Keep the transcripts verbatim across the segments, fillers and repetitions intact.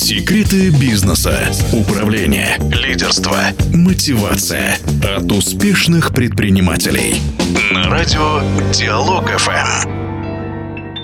Секреты бизнеса, управления, лидерства, мотивация от успешных предпринимателей. На радио Диалог эф эм.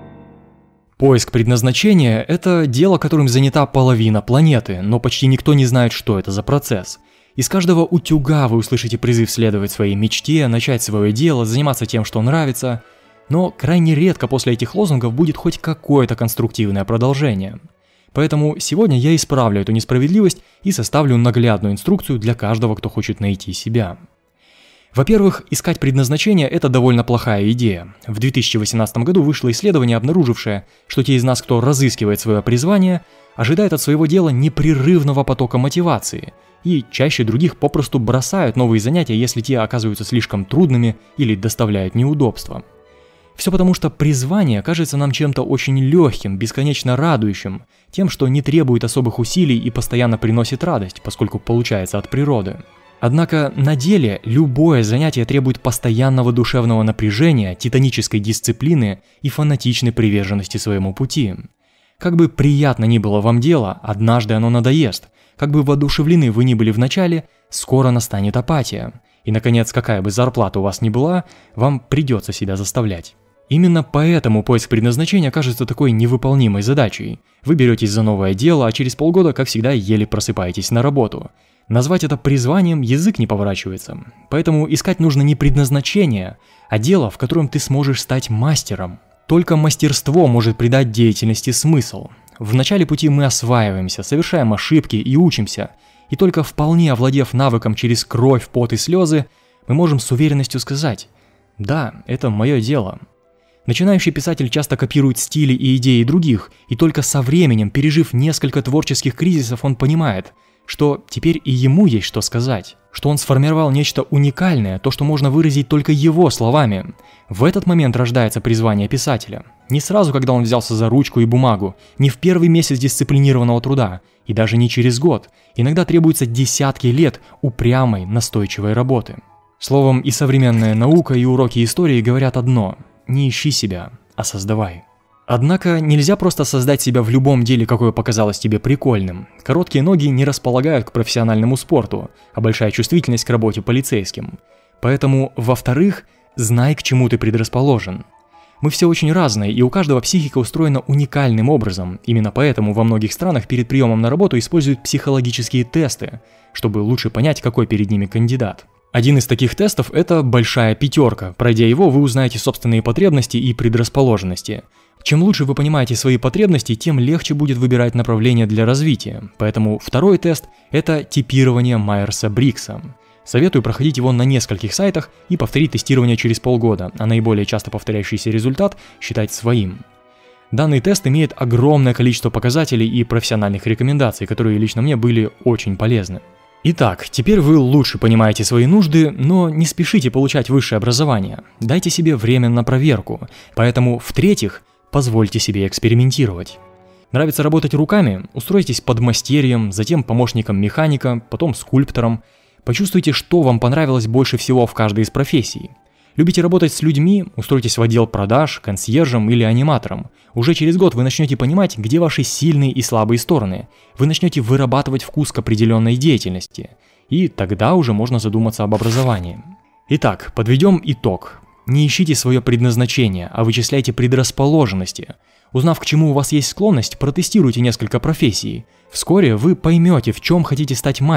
Поиск предназначения – это дело, которым занята половина планеты, но почти никто не знает, что это за процесс. Из каждого утюга вы услышите призыв следовать своей мечте, начать свое дело, заниматься тем, что нравится. Но крайне редко после этих лозунгов будет хоть какое-то конструктивное продолжение. Поэтому сегодня я исправлю эту несправедливость и составлю наглядную инструкцию для каждого, кто хочет найти себя. Во-первых, искать предназначение – это довольно плохая идея. В две тысячи восемнадцатом году вышло исследование, обнаружившее, что те из нас, кто разыскивает свое призвание, ожидают от своего дела непрерывного потока мотивации, и чаще других попросту бросают новые занятия, если те оказываются слишком трудными или доставляют неудобства. Все потому, что призвание кажется нам чем-то очень легким, бесконечно радующим, тем, что не требует особых усилий и постоянно приносит радость, поскольку получается от природы. Однако на деле любое занятие требует постоянного душевного напряжения, титанической дисциплины и фанатичной приверженности своему пути. Как бы приятно ни было вам дело, однажды оно надоест. Как бы воодушевлены вы ни были в начале, скоро настанет апатия. И, наконец, какая бы зарплата у вас ни была, вам придется себя заставлять. Именно поэтому поиск предназначения кажется такой невыполнимой задачей. Вы беретесь за новое дело, а через полгода, как всегда, еле просыпаетесь на работу. Назвать это призванием язык не поворачивается. Поэтому искать нужно не предназначение, а дело, в котором ты сможешь стать мастером. Только мастерство может придать деятельности смысл. В начале пути мы осваиваемся, совершаем ошибки и учимся. И только вполне овладев навыком через кровь, пот и слезы, мы можем с уверенностью сказать: «Да, это мое дело». Начинающий писатель часто копирует стили и идеи других, и только со временем, пережив несколько творческих кризисов, он понимает, что теперь и ему есть что сказать, что он сформировал нечто уникальное, то, что можно выразить только его словами. В этот момент рождается призвание писателя. Не сразу, когда он взялся за ручку и бумагу, не в первый месяц дисциплинированного труда, и даже не через год. Иногда требуется десятки лет упрямой, настойчивой работы. Словом, и современная наука, и уроки истории говорят одно – не ищи себя, а создавай. Однако нельзя просто создать себя в любом деле, какое показалось тебе прикольным. Короткие ноги не располагают к профессиональному спорту, а большая чувствительность к работе полицейским. Поэтому, во-вторых, знай, к чему ты предрасположен. Мы все очень разные, и у каждого психика устроена уникальным образом. Именно поэтому во многих странах перед приемом на работу используют психологические тесты, чтобы лучше понять, какой перед ними кандидат. Один из таких тестов – это большая пятерка. Пройдя его, вы узнаете собственные потребности и предрасположенности. Чем лучше вы понимаете свои потребности, тем легче будет выбирать направление для развития. Поэтому второй тест – это типирование Майерса-Бриггса. Советую проходить его на нескольких сайтах и повторить тестирование через полгода, а наиболее часто повторяющийся результат считать своим. Данный тест имеет огромное количество показателей и профессиональных рекомендаций, которые лично мне были очень полезны. Итак, теперь вы лучше понимаете свои нужды, но не спешите получать высшее образование. Дайте себе время на проверку. Поэтому, в-третьих, позвольте себе экспериментировать. Нравится работать руками? Устройтесь подмастерьем, затем помощником механика, потом скульптором. Почувствуйте, что вам понравилось больше всего в каждой из профессий. Любите работать с людьми? Устройтесь в отдел продаж, консьержем или аниматором. Уже через год вы начнете понимать, где ваши сильные и слабые стороны. Вы начнете вырабатывать вкус к определенной деятельности. И тогда уже можно задуматься об образовании. Итак, подведем итог. Не ищите свое предназначение, а вычисляйте предрасположенности. Узнав, к чему у вас есть склонность, протестируйте несколько профессий. Вскоре вы поймете, в чем хотите стать мастером.